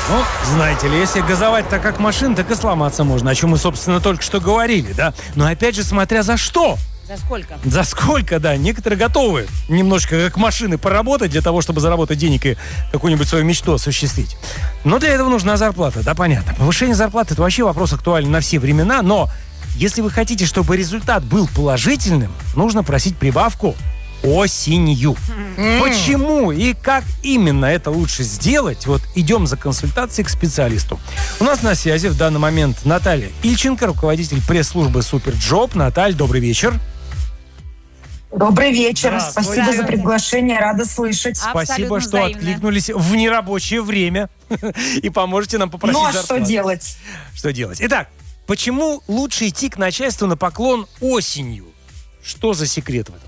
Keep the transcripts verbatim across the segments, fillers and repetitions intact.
Ну, знаете ли, если газовать так, как машина, так и сломаться можно, о чем мы, собственно, только что говорили, да? Но опять же, смотря за что. За сколько? За сколько, да. Некоторые готовы немножко как машины поработать для того, чтобы заработать денег и какую-нибудь свою мечту осуществить. Но для этого нужна зарплата, да, понятно. Повышение зарплаты – это вообще вопрос актуален на все времена, но если вы хотите, чтобы результат был положительным, нужно просить прибавку осенью. Mm. Почему и как именно это лучше сделать? Вот идем за консультацией к специалисту. У нас на связи в данный момент Наталья Ильченко, руководитель пресс-службы Суперджоп. Наталья, добрый вечер. Добрый вечер. Спасибо за приглашение. Рада слышать. Спасибо, что взаимно. Откликнулись в нерабочее время и поможете нам попросить зарплату. Ну, а зарплату. что делать? Что делать? Итак, почему лучше идти к начальству на поклон осенью? Что за секрет в этом?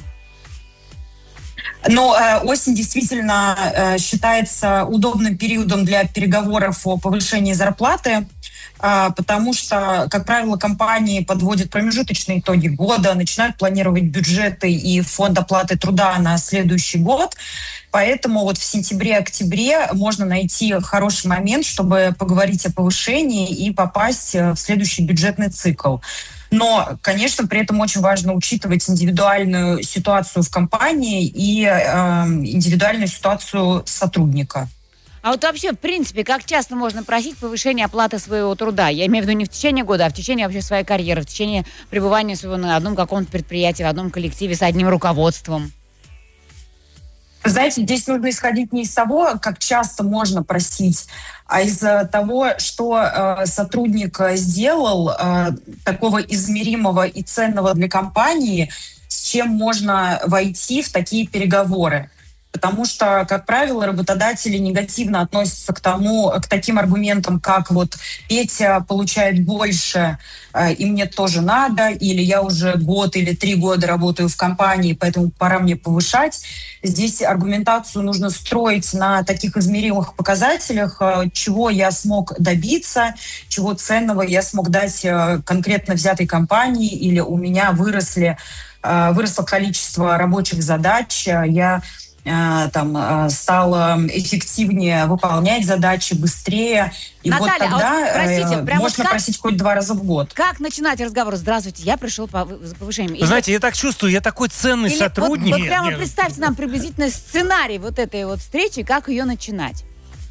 Ну, осень действительно считается удобным периодом для переговоров о повышении зарплаты, потому что, как правило, компании подводят промежуточные итоги года, начинают планировать бюджеты и фонд оплаты труда на следующий год. Поэтому вот в сентябре-октябре можно найти хороший момент, чтобы поговорить о повышении и попасть в следующий бюджетный цикл. Но, конечно, при этом очень важно учитывать индивидуальную ситуацию в компании и э, индивидуальную ситуацию сотрудника. А вот вообще, в принципе, как часто можно просить повышения оплаты своего труда? Я имею в виду не в течение года, а в течение вообще своей карьеры, в течение пребывания своего на одном каком-то предприятии, в одном коллективе с одним руководством. Знаете, здесь нужно исходить не из того, как часто можно просить, а из того, что э, сотрудник сделал э, такого измеримого и ценного для компании, с чем можно войти в такие переговоры. Потому что, как правило, работодатели негативно относятся к тому, к таким аргументам, как вот Петя получает больше, э, и мне тоже надо, или я уже год или три года работаю в компании, поэтому пора мне повышать. Здесь аргументацию нужно строить на таких измеримых показателях, э, чего я смог добиться, чего ценного я смог дать э, конкретно взятой компании, или у меня выросли, э, выросло количество рабочих задач, я там стала эффективнее выполнять задачи, быстрее. И Наталья, вот тогда а вот, простите, э, прям можно вот как, просить хоть два раза в год. Как начинать разговор? Здравствуйте, я пришел по, за повышением. Вы знаете, я так чувствую, я такой ценный Или сотрудник. Вот, вот прямо Нет. представьте нам приблизительно сценарий вот этой вот встречи, как ее начинать.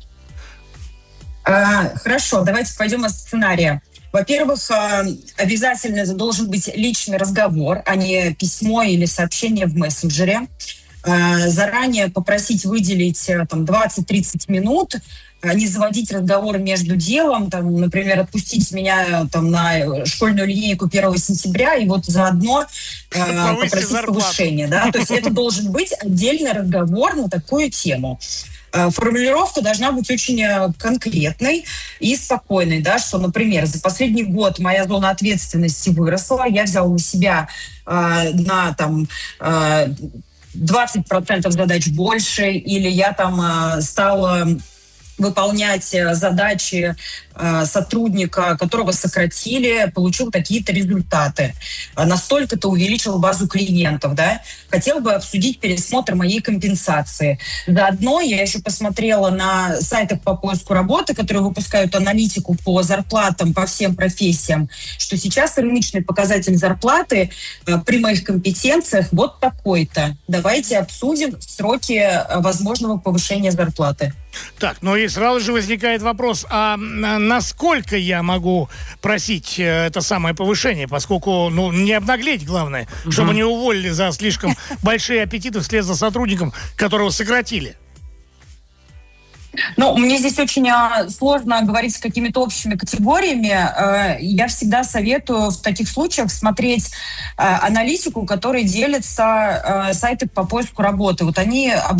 А, хорошо, давайте пойдем от сценария. Во-первых, обязательно это должен быть личный разговор, а не письмо или сообщение в мессенджере. Заранее попросить выделить там, двадцать-тридцать минут, не заводить разговоры между делом, там, например, отпустить меня там, на школьную линейку первого сентября и вот заодно э, попросить зарплату. Повышение. Да? То есть это должен быть отдельный разговор на такую тему. Формулировка должна быть очень конкретной и спокойной, да, что, например, за последний год моя зона ответственности выросла, я взял на себя э, на там, э, двадцать процентов задач больше, или я там э, стала выполнять задачи э, сотрудника, которого сократили, получил такие-то результаты. Настолько-то увеличил базу клиентов, да. Хотел бы обсудить пересмотр моей компенсации. Заодно я еще посмотрела на сайтах по поиску работы, которые выпускают аналитику по зарплатам по всем профессиям, что сейчас рыночный показатель зарплаты э, при моих компетенциях вот такой-то. Давайте обсудим сроки э, возможного повышения зарплаты. Так, ну и сразу же возникает вопрос, а насколько я могу просить это самое повышение, поскольку, ну, не обнаглеть, главное, угу. чтобы не уволили за слишком большие аппетиты вслед за сотрудником, которого сократили. Ну, мне здесь очень а, сложно говорить с какими-то общими категориями. Э, я всегда советую в таких случаях смотреть э, аналитику, которой делятся э, сайты по поиску работы. Вот они